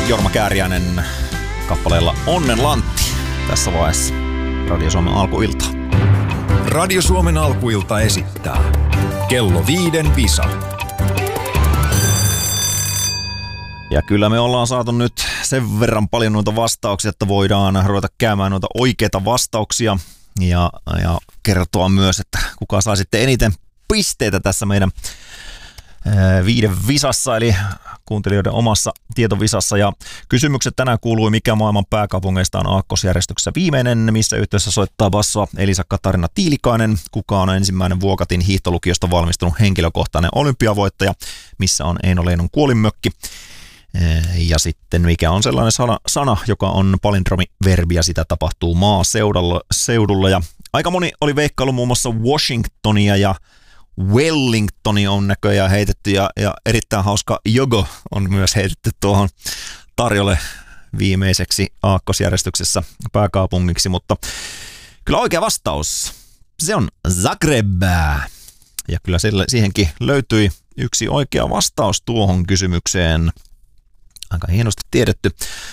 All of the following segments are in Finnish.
Jorma Kääriäinen kappaleella Onnen Lantti tässä vaiheessa Radio Suomen alkuilta. Radio Suomen alkuilta esittää Kello 5 visa. Ja kyllä me ollaan saatu nyt sen verran paljon noita vastauksia, että voidaan ruveta käymään noita oikeita vastauksia ja kertoa myös, että kuka saa sitten eniten pisteitä tässä meidän 5 visassa, eli kuuntelijoiden omassa tietovisassa. Ja kysymykset tänään kuului, mikä maailman pääkaupungeista on aakkosjärjestyksessä viimeinen, missä yhteydessä soittaa bassoa Elisa-Katarina Tiilikainen, kuka on ensimmäinen Vuokatin hiihtolukiosta valmistunut henkilökohtainen olympiavoittaja, missä on Eino Leinon kuolinmökki. Ja sitten mikä on sellainen sana, joka on palindromiverbi ja sitä tapahtuu maaseudulla. Ja aika moni oli veikkailu muun muassa Washingtonia ja Wellingtoni on näköjään heitetty ja erittäin hauska Jogo on myös heitetty tuohon tarjolle viimeiseksi aakkosjärjestyksessä pääkaupungiksi, mutta kyllä oikea vastaus, se on Zagreb. Ja kyllä siihenkin löytyi yksi oikea vastaus tuohon kysymykseen. Aika hienosti tiedetty.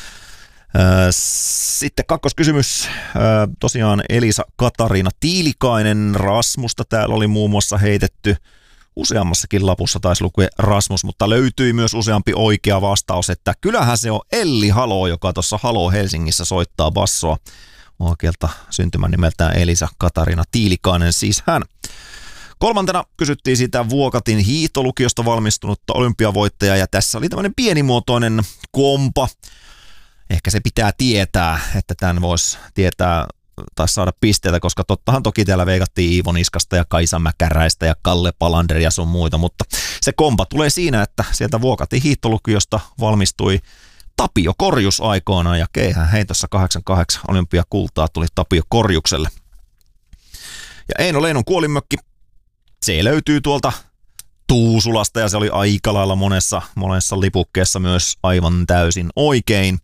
Sitten kakkoskysymys. Tosiaan Elisa-Katarina Tiilikainen, Rasmusta täällä oli muun muassa heitetty. Useammassakin lapussa taisi lukea Rasmus, mutta löytyi myös useampi oikea vastaus, että kyllähän se on Elli Halo, joka tuossa Halo Helsingissä soittaa bassoa. Oikealta syntymän nimeltään Elisa-Katarina Tiilikainen, siis hän. Kolmantena kysyttiin siitä Vuokatin hiihtolukiosta valmistunutta olympiavoittajaa, ja tässä oli tämmöinen pienimuotoinen kompa. Ehkä se pitää tietää, että tämän voisi tietää tai saada pisteitä, koska tottahan toki täällä veikattiin Iivo Niskasta ja Kaisa Mäkäräistä ja Kalle Palanderia ja sun muita, mutta se kompa tulee siinä, että sieltä Vuokatin hiihtolukiosta valmistui Tapio Korjus aikoinaan, ja keihään heitossa 88 olympiakultaa tuli Tapio Korjukselle. Ja Eino Leinon kuolinmökki, se löytyy tuolta Tuusulasta ja se oli aika lailla monessa lipukkeessa myös aivan täysin oikein.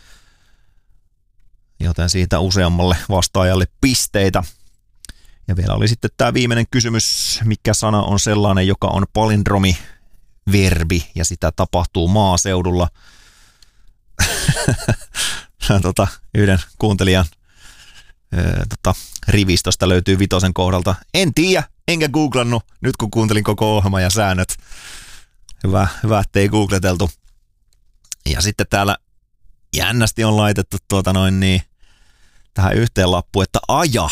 Joten siitä useammalle vastaajalle pisteitä. Ja vielä oli sitten tämä viimeinen kysymys, mikä sana on sellainen, joka on palindromiverbi ja sitä tapahtuu maaseudulla. Yhden kuuntelijan rivistöstä löytyy vitosen kohdalta. En tiedä, enkä googlannut nyt kun kuuntelin koko ohjelman ja säännöt. Hyvä, ettei googleteltu. Ja sitten täällä jännästi on laitettu tähän yhteen lappuun, että aja.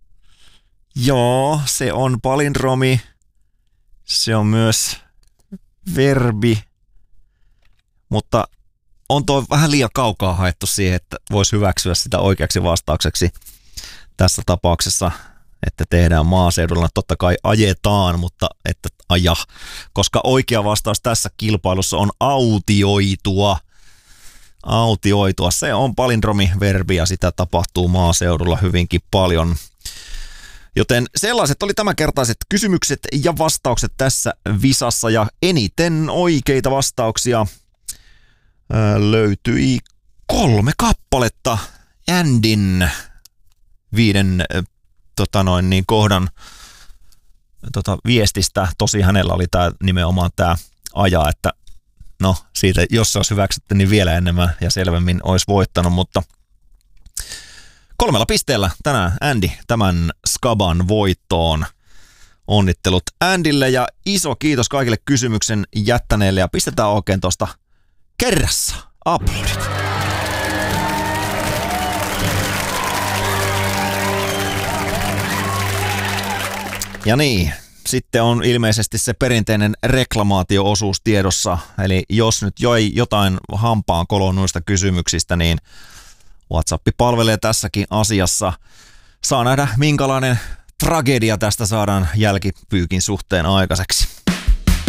Joo, se on palindromi. Se on myös verbi. Mutta on tuo vähän liian kaukaa haettu siihen, että voisi hyväksyä sitä oikeaksi vastaukseksi tässä tapauksessa, että tehdään maaseudulla. Totta kai ajetaan, mutta että aja, koska oikea vastaus tässä kilpailussa on autioitua. Autioitua, se on palindromiverbi ja sitä tapahtuu maaseudulla hyvinkin paljon. Joten sellaiset oli tämänkertaiset kysymykset ja vastaukset tässä visassa, ja eniten oikeita vastauksia löytyi 3 kappaletta Andyn 5 kohdan viestistä. Tosi hänellä oli nimenomaan tämä aja, että no siitä, jos se olisi hyväksytty, niin vielä enemmän ja selvemmin olisi voittanut, mutta 3 pisteellä tänään Andy tämän Skaban voittoon. Onnittelut Andylle ja iso kiitos kaikille kysymyksen jättäneille, ja pistetään oikein tuosta kerrassa aplodit. Ja niin, sitten on ilmeisesti se perinteinen reklamaatio-osuus tiedossa, eli jos nyt joi jotain hampaan koloon noista kysymyksistä, niin WhatsApp palvelee tässäkin asiassa. Saa nähdä, minkälainen tragedia tästä saadaan jälkipyykin suhteen aikaiseksi.